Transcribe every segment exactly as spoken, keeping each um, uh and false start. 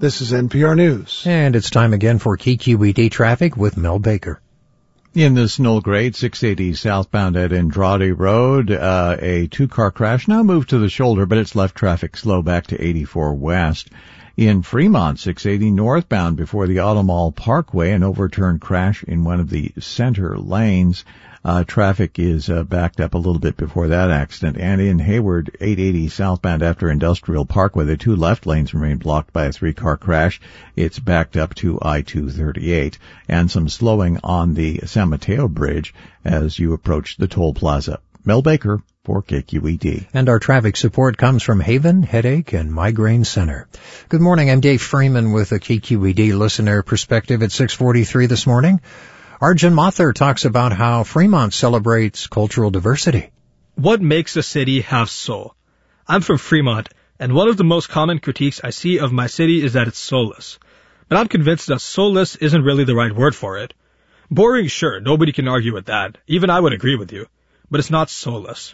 This is N P R News. And it's time again for K Q E D traffic with Mel Baker. In the snow grade, six eighty southbound at Andrade Road, uh, a two-car crash now moved to the shoulder, but it's left traffic slow back to eighty-four west. In Fremont, six eighty northbound before the Automall Parkway, an overturned crash in one of the center lanes. Uh, traffic is uh, backed up a little bit before that accident. And in Hayward, eight eighty southbound after Industrial Parkway, the two left lanes remain blocked by a three-car crash. It's backed up to I two thirty-eight. And some slowing on the San Mateo Bridge as you approach the toll plaza. Mel Baker for K Q E D. And our traffic support comes from Haven Headache and Migraine Center. Good morning, I'm Dave Freeman with a K Q E D listener perspective at six forty-three this morning. Arjun Mathur talks about how Fremont celebrates cultural diversity. What makes a city have soul? I'm from Fremont, and one of the most common critiques I see of my city is that it's soulless. But I'm convinced that soulless isn't really the right word for it. Boring, sure, nobody can argue with that. Even I would agree with you. But it's not soulless.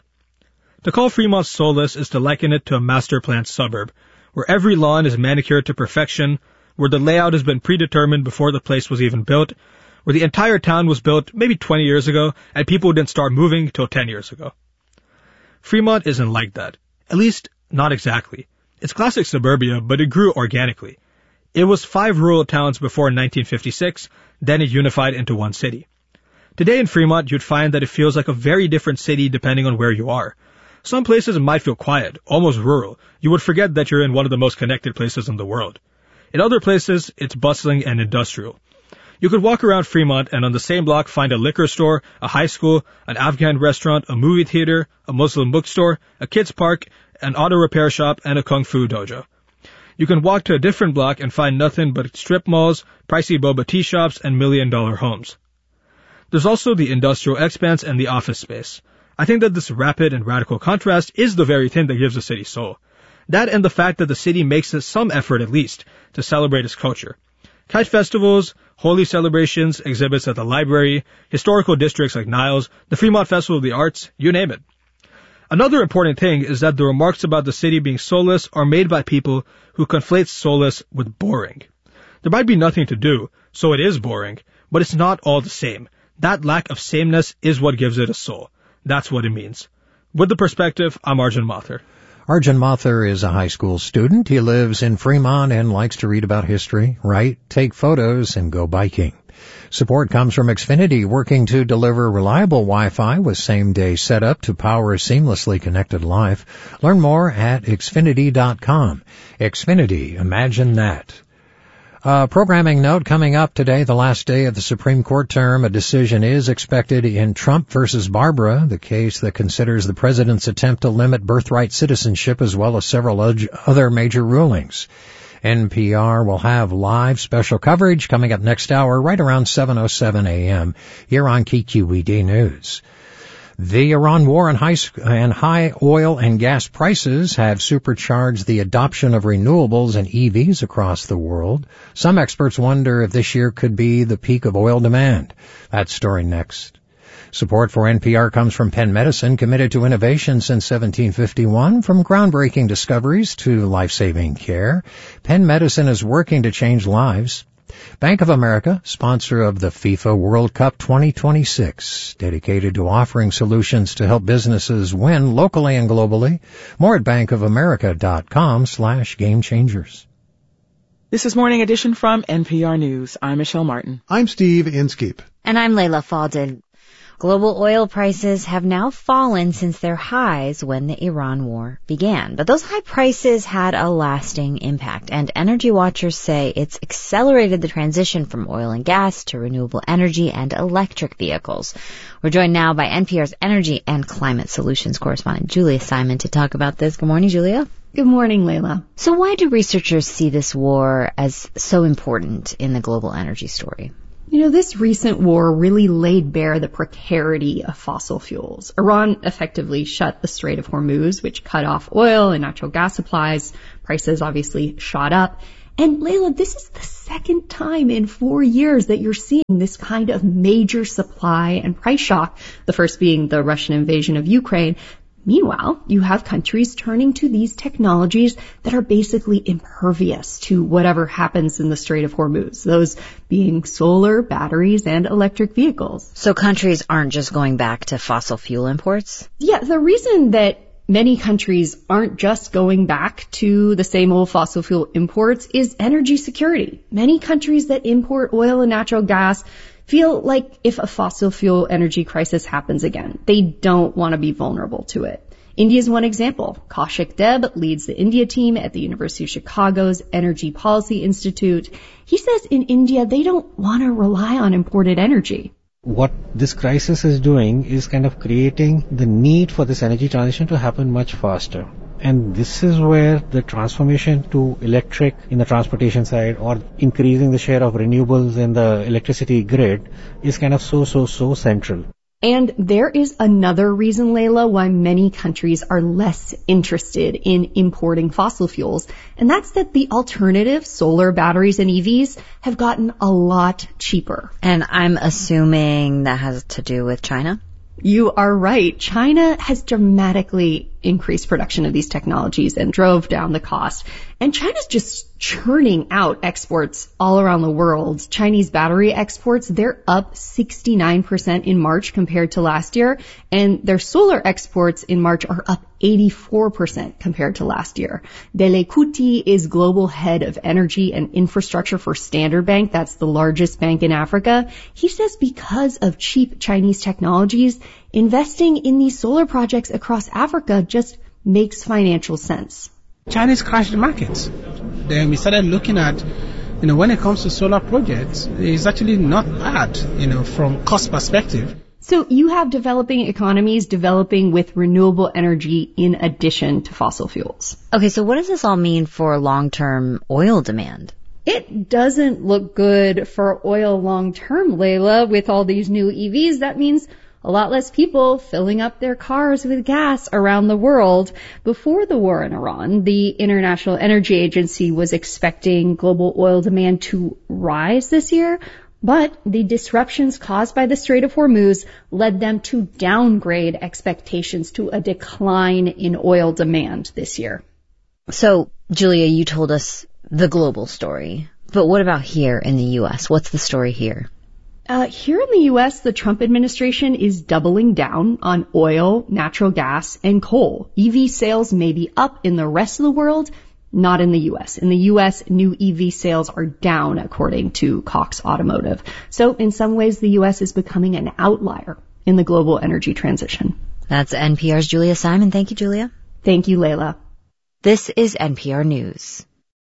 To call Fremont soulless is to liken it to a master planned suburb, where every lawn is manicured to perfection, where the layout has been predetermined before the place was even built, where the entire town was built maybe twenty years ago, and people didn't start moving till ten years ago. Fremont isn't like that. At least, not exactly. It's classic suburbia, but it grew organically. It was five rural towns before nineteen fifty-six, then it unified into one city. Today in Fremont, you'd find that it feels like a very different city depending on where you are. Some places might feel quiet, almost rural. You would forget that you're in one of the most connected places in the world. In other places, it's bustling and industrial. You could walk around Fremont and on the same block find a liquor store, a high school, an Afghan restaurant, a movie theater, a Muslim bookstore, a kids park, an auto repair shop, and a kung fu dojo. You can walk to a different block and find nothing but strip malls, pricey boba tea shops, and million-dollar homes. There's also the industrial expanse and the office space. I think that this rapid and radical contrast is the very thing that gives a city soul. That and the fact that the city makes some effort at least to celebrate its culture. Kite festivals, holy celebrations, exhibits at the library, historical districts like Niles, the Fremont Festival of the Arts, you name it. Another important thing is that the remarks about the city being soulless are made by people who conflate soulless with boring. There might be nothing to do, so it is boring, but it's not all the same. That lack of sameness is what gives it a soul. That's what it means. With the perspective, I'm Arjun Mathur. Arjun Mathur is a high school student. He lives in Fremont and likes to read about history, write, take photos, and go biking. Support comes from Xfinity, working to deliver reliable Wi-Fi with same-day setup to power a seamlessly connected life. Learn more at Xfinity dot com. Xfinity, imagine that. Uh, programming note coming up today, the last day of the Supreme Court term. A decision is expected in Trump versus Barbara, the case that considers the president's attempt to limit birthright citizenship as well as several other major rulings. N P R will have live special coverage coming up next hour right around seven oh seven a.m. here on K Q E D News. The Iran war and high, and high oil and gas prices have supercharged the adoption of renewables and E Vs across the world. Some experts wonder if this year could be the peak of oil demand. That story next. Support for N P R comes from Penn Medicine, committed to innovation since seventeen fifty-one. From groundbreaking discoveries to life-saving care, Penn Medicine is working to change lives. Bank of America, sponsor of the FIFA World Cup twenty twenty-six, dedicated to offering solutions to help businesses win locally and globally. More at bankofamerica.com slash game changers. This is Morning Edition from N P R News. I'm Michelle Martin. I'm Steve Inskeep. And I'm Layla Faldin. Global oil prices have now fallen since their highs when the Iran war began. But those high prices had a lasting impact, and energy watchers say it's accelerated the transition from oil and gas to renewable energy and electric vehicles. We're joined now by N P R's Energy and Climate Solutions correspondent Julia Simon to talk about this. Good morning, Julia. Good morning, Layla. So why do researchers see this war as so important in the global energy story? You know, this recent war really laid bare the precarity of fossil fuels. Iran effectively shut the Strait of Hormuz, which cut off oil and natural gas supplies. Prices obviously shot up. And Layla, this is the second time in four years that you're seeing this kind of major supply and price shock, the first being the Russian invasion of Ukraine. Meanwhile, you have countries turning to these technologies that are basically impervious to whatever happens in the Strait of Hormuz, those being solar, batteries, and electric vehicles. So countries aren't just going back to fossil fuel imports? Yeah, the reason that many countries aren't just going back to the same old fossil fuel imports is energy security. Many countries that import oil and natural gas feel like if a fossil fuel energy crisis happens again, they don't want to be vulnerable to it. India is one example. Kaushik Deb leads the India team at the University of Chicago's Energy Policy Institute. He says in India, they don't want to rely on imported energy. What this crisis is doing is kind of creating the need for this energy transition to happen much faster. And this is where the transformation to electric in the transportation side or increasing the share of renewables in the electricity grid is kind of so, so, so central. And there is another reason, Layla, why many countries are less interested in importing fossil fuels, and that's that the alternative, solar, batteries, and E Vs, have gotten a lot cheaper. And I'm assuming that has to do with China? You are right. China has dramatically increased production of these technologies and drove down the cost. And China's just churning out exports all around the world. Chinese battery exports, they're up sixty-nine percent in March compared to last year. And their solar exports in March are up eighty-four percent compared to last year. Dele Kuti is global head of energy and infrastructure for Standard Bank. That's the largest bank in Africa. He says because of cheap Chinese technologies, investing in these solar projects across Africa just makes financial sense. Chinese crashed the markets. Then we started looking at, you know, when it comes to solar projects, it's actually not bad, you know, from cost perspective. So you have developing economies developing with renewable energy in addition to fossil fuels. Okay, so what does this all mean for long-term oil demand? It doesn't look good for oil long-term, Layla. With all these new E Vs, that means a lot less people filling up their cars with gas around the world. Before the war in Iran, the International Energy Agency was expecting global oil demand to rise this year, but the disruptions caused by the Strait of Hormuz led them to downgrade expectations to a decline in oil demand this year. So, Julia, you told us the global story, but what about here in the U S? What's the story here? Uh, here in the U S, the Trump administration is doubling down on oil, natural gas, and coal. E V sales may be up in the rest of the world, not in the U S. In the U S, new E V sales are down, according to Cox Automotive. So in some ways, the U S is becoming an outlier in the global energy transition. That's N P R's Julia Simon. Thank you, Julia. Thank you, Layla. This is N P R News.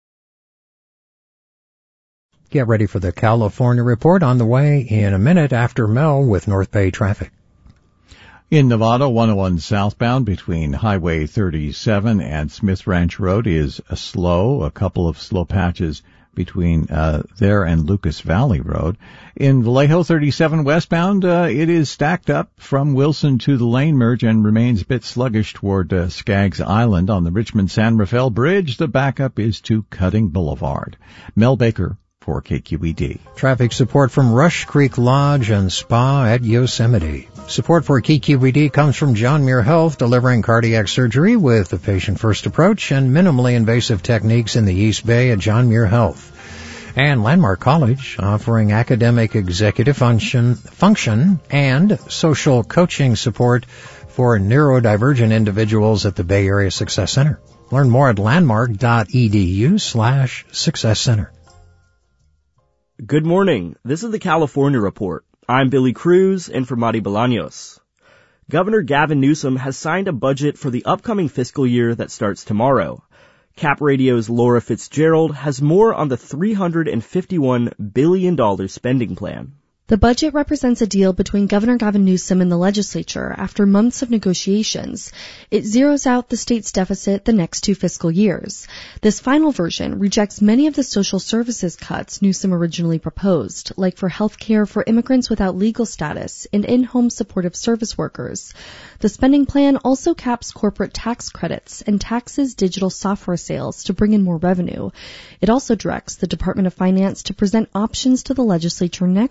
Get ready for the California Report on the way in a minute after Mel with North Bay traffic. In Nevada, one oh one southbound between Highway thirty-seven and Smith Ranch Road is a slow, a couple of slow patches between uh, there and Lucas Valley Road. In Vallejo thirty-seven westbound, uh, it is stacked up from Wilson to the lane merge and remains a bit sluggish toward uh, Skaggs Island. On the Richmond-San Rafael Bridge, the backup is to Cutting Boulevard. Mel Baker for K Q E D. Traffic support from Rush Creek Lodge and Spa at Yosemite. Support for K Q E D comes from John Muir Health, delivering cardiac surgery with the patient-first approach and minimally invasive techniques in the East Bay at John Muir Health. And Landmark College, offering academic executive function, function and social coaching support for neurodivergent individuals at the Bay Area Success Center. Learn more at landmark.edu slash success center. Good morning. This is the California Report. I'm Billy Cruz in for Mari Bolaños. Governor Gavin Newsom has signed a budget for the upcoming fiscal year that starts tomorrow. Cap Radio's Laura Fitzgerald has more on the three hundred fifty-one billion dollars spending plan. The budget represents a deal between Governor Gavin Newsom and the legislature after months of negotiations. It zeroes out the state's deficit the next two fiscal years. This final version rejects many of the social services cuts Newsom originally proposed, like for health care for immigrants without legal status and in-home supportive service workers. The spending plan also caps corporate tax credits and taxes digital software sales to bring in more revenue. It also directs the Department of Finance to present options to the legislature next year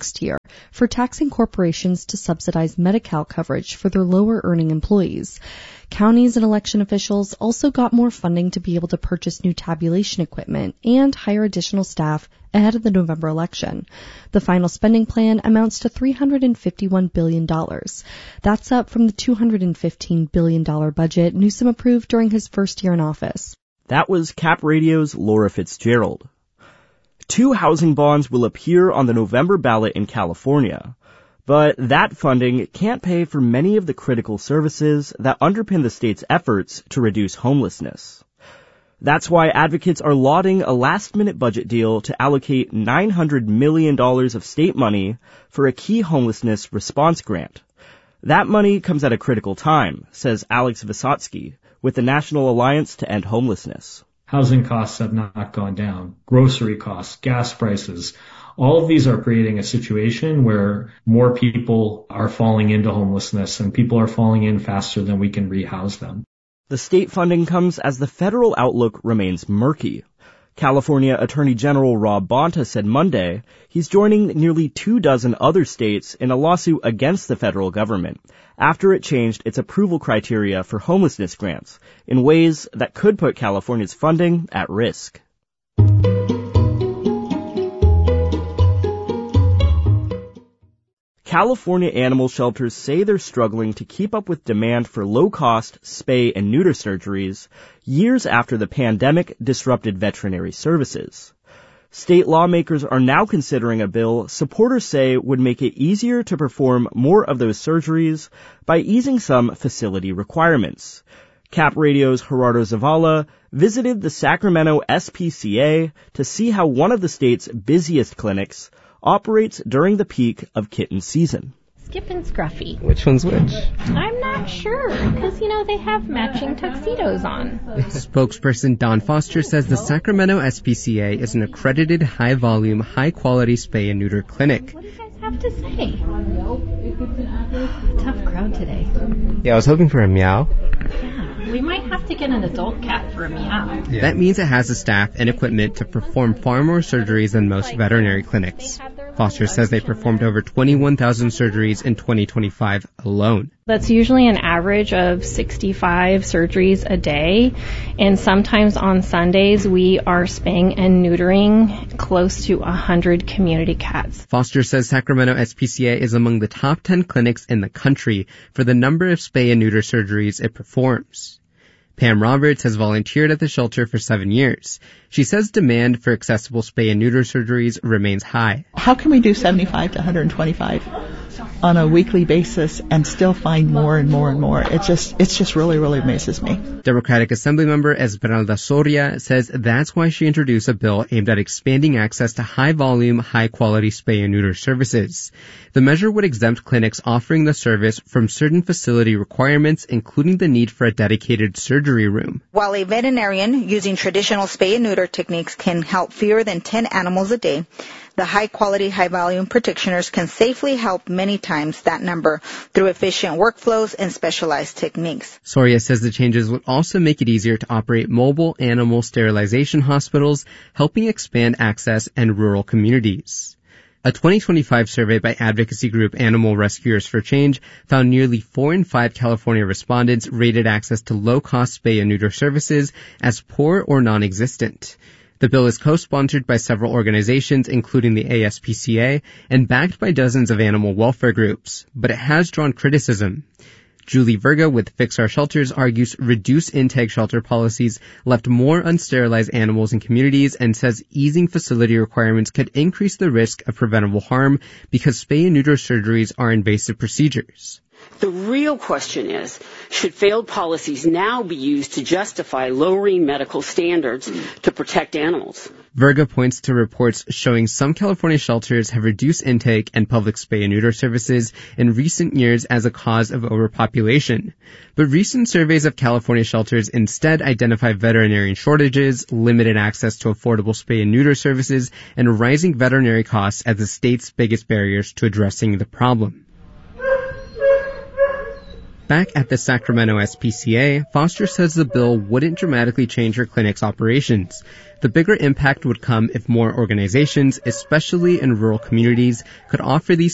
for taxing corporations to subsidize Medi-Cal coverage for their lower-earning employees. Counties and election officials also got more funding to be able to purchase new tabulation equipment and hire additional staff ahead of the November election. The final spending plan amounts to three hundred fifty-one billion dollars. That's up from the two hundred fifteen billion dollars budget Newsom approved during his first year in office. That was Cap Radio's Laura Fitzgerald. Two housing bonds will appear on the November ballot in California, but that funding can't pay for many of the critical services that underpin the state's efforts to reduce homelessness. That's why advocates are lauding a last-minute budget deal to allocate nine hundred million dollars of state money for a key homelessness response grant. That money comes at a critical time, says Alex Vysotsky with the National Alliance to End Homelessness. Housing costs have not gone down. Grocery costs, gas prices, all of these are creating a situation where more people are falling into homelessness and people are falling in faster than we can rehouse them. The state funding comes as the federal outlook remains murky. California Attorney General Rob Bonta said Monday he's joining nearly two dozen other states in a lawsuit against the federal government after it changed its approval criteria for homelessness grants in ways that could put California's funding at risk. California animal shelters say they're struggling to keep up with demand for low-cost spay and neuter surgeries years after the pandemic disrupted veterinary services. State lawmakers are now considering a bill supporters say would make it easier to perform more of those surgeries by easing some facility requirements. Cap Radio's Gerardo Zavala visited the Sacramento S P C A to see how one of the state's busiest clinics operates during the peak of kitten season. Skip and Scruffy. Which one's which? I'm not sure, because, you know, they have matching tuxedos on. Spokesperson Don Foster says the Sacramento S P C A is an accredited high-volume, high-quality spay and neuter clinic. What do you guys have to say? Tough crowd today. Yeah, I was hoping for a meow. Yeah, we might have to get an adult cat for a meow. Yeah. That means it has the staff and equipment to perform far more surgeries than most veterinary clinics. Foster says they performed over twenty-one thousand surgeries in twenty twenty-five alone. That's usually an average of sixty-five surgeries a day, and sometimes on Sundays we are spaying and neutering close to one hundred community cats. Foster says Sacramento S P C A is among the top ten clinics in the country for the number of spay and neuter surgeries it performs. Pam Roberts has volunteered at the shelter for seven years. She says demand for accessible spay and neuter surgeries remains high. How can we do seventy-five to one hundred twenty-five on a weekly basis and still find more and more and more? It just, it's just really, really amazes me. Democratic Assemblymember Esmeralda Soria says that's why she introduced a bill aimed at expanding access to high-volume, high-quality spay and neuter services. The measure would exempt clinics offering the service from certain facility requirements, including the need for a dedicated surgery room. While a veterinarian using traditional spay and neuter techniques can help fewer than ten animals a day, the high-quality, high-volume practitioners can safely help many times that number through efficient workflows and specialized techniques. Soria says the changes would also make it easier to operate mobile animal sterilization hospitals, helping expand access in rural communities. A twenty twenty-five survey by advocacy group Animal Rescuers for Change found nearly four in five California respondents rated access to low-cost spay and neuter services as poor or non-existent. The bill is co-sponsored by several organizations, including the A S P C A, and backed by dozens of animal welfare groups, but it has drawn criticism. Julie Verga with Fix Our Shelters argues reduced intake shelter policies left more unsterilized animals in communities and says easing facility requirements could increase the risk of preventable harm because spay and neuter surgeries are invasive procedures. The real question is, should failed policies now be used to justify lowering medical standards to protect animals? Verga points to reports showing some California shelters have reduced intake and public spay and neuter services in recent years as a cause of overpopulation. But recent surveys of California shelters instead identify veterinarian shortages, limited access to affordable spay and neuter services, and rising veterinary costs as the state's biggest barriers to addressing the problem. Back at the Sacramento S P C A, Foster says the bill wouldn't dramatically change her clinic's operations. The bigger impact would come if more organizations, especially in rural communities, could offer these